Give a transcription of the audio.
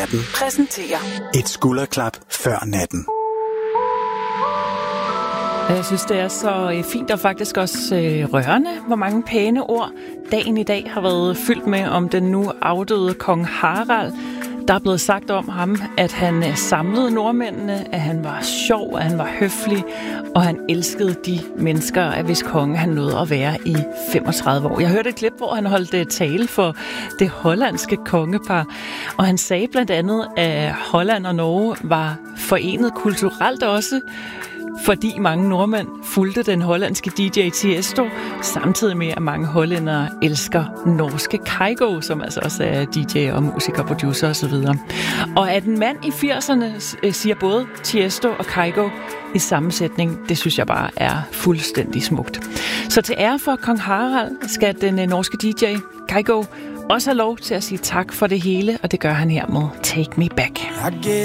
præsenterer et skulderklap før natten. Jeg synes, det er så fint og faktisk også rørende, hvor mange pæne ord dagen i dag har været fyldt med om den nu afdøde kong Harald. Der er blevet sagt om ham, at han samlede nordmændene, at han var sjov, at han var høflig, og han elskede de mennesker, af hvis konge han nåede at være i 35 år. Jeg hørte et klip, hvor han holdt tale for det hollandske kongepar, og han sagde blandt andet, at Holland og Norge var forenet kulturelt også, fordi mange nordmænd fulgte den hollandske DJ Tiesto, samtidig med, at mange hollændere elsker norske Kygo, som altså også er DJ og musiker, producer osv. Og at en mand i 80'erne siger både Tiesto og Kygo i sammensætning, det synes jeg bare er fuldstændig smukt. Så til ære for kong Harald skal den norske DJ Kygo også have lov til at sige tak for det hele, og det gør han her med Take Me Back.